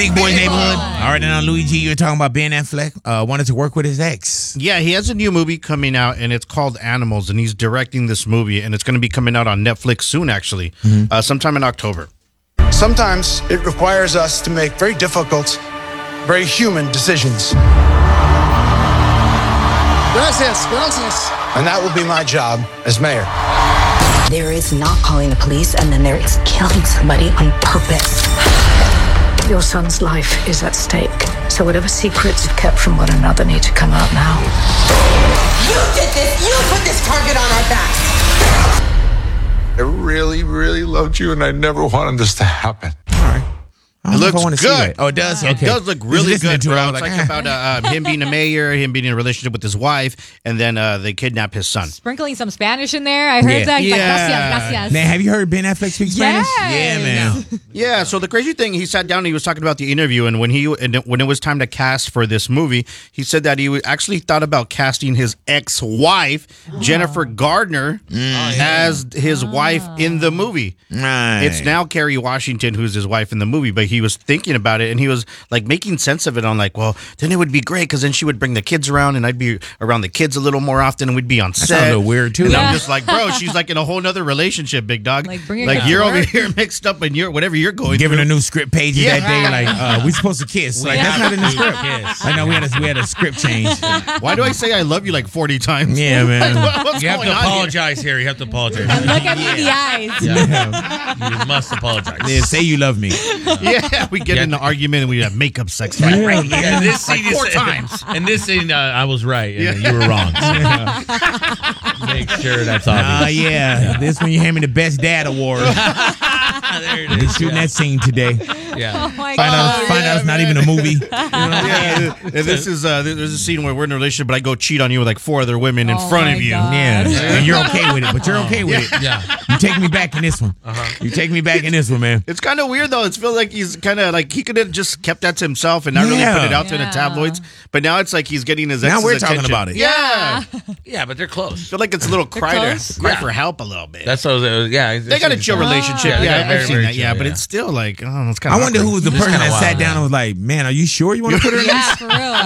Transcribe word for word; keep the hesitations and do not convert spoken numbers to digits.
Big Boy Neighborhood. All right, now Luigi, you were talking about Ben Affleck. Uh, wanted to work with his ex. Yeah, he has a new movie coming out, and it's called Animals, and he's directing this movie, and it's going to be coming out on Netflix soon, actually, mm-hmm. uh, sometime in October. Sometimes it requires us to make very difficult, very human decisions. Gracias, gracias. And that will be my job as mayor. There is not calling the police, and then there is killing somebody on purpose. Your son's life is at stake, so whatever secrets you've kept from one another need to come out now. You did this! You put this target on our backs! I really, really loved you, and I never wanted this to happen. All right. I It looks good. good. Oh, it does? It Okay. does look really Just listening good, to it, bro. I was It's like, like eh. about uh, him being a mayor, him being in a relationship with his wife, and then uh, they kidnap his son. Sprinkling some Spanish in there. I heard Yeah. that. He's Yeah. like, gracias, gracias. Man, have you heard Ben Affleck speak Spanish? Yes. Yeah, man. Yeah, so the crazy thing, he sat down and he was talking about the interview, and when he and when it was time to cast for this movie, he said that he actually thought about casting his ex-wife, Jennifer Gardner, as his wife in the movie. Right. It's now Kerry Washington who's his wife in the movie, but he was thinking about it, and he was like making sense of it on like, well, then it would be great because then she would bring the kids around, and I'd be around the kids a little more often, and we'd be on That set. sounds a little weird, too. And Yeah. I'm just like, bro, she's like in a whole nother relationship, big dog. Like, bring your like kids you're to over work. here mixed up in your whatever you're going Giving through. her new script pages Yeah. that day, like uh, we supposed to kiss. Like that's not in the script. I know we had a we had a script change. Why do I say I love you like forty times? Yeah, man. What- What's You have going to on here? apologize here. You have to apologize. And look at me in the eyes. Yeah. You must apologize. Yeah, say you love me. Yeah, we get Yeah. in an argument and we have makeup sex. Right, Yeah. right. Yeah, this like scene four is, times. And this scene, uh, I was right, and you were wrong. Make sure that's Ah, obvious. yeah. This one you hand me the best dad award. There it They're is. shooting that scene today. Yeah. Oh my Find out, God. find out it's not even a movie. Yeah, and this is uh, there's a scene where we're in a relationship, but I go cheat on you with like four other women in Oh front my of you. God. Yeah, and you're okay with it, but you're okay with it. Yeah. You take me back in this one. You take me back in this one, man. It's kind of weird though. It feels like he's kind of like he could have just kept that to himself and not really Yeah. put it out to Yeah. the tabloids. But now it's like he's getting his Now ex's we're talking attention. about it. Yeah, Yeah, but they're I close. feel like it's a little cry close? to cry Yeah. for help a little bit. That's so. Uh, yeah. They got a chill relationship. Yeah, Yeah, they got I've very, seen very that. Yeah, chill, but yeah. it's still like, I don't know, it's kind I of wonder who was the It's person kinda that sat wild, down yeah. and was like, "Man, are you sure you want to put her in this?" Yeah, for real.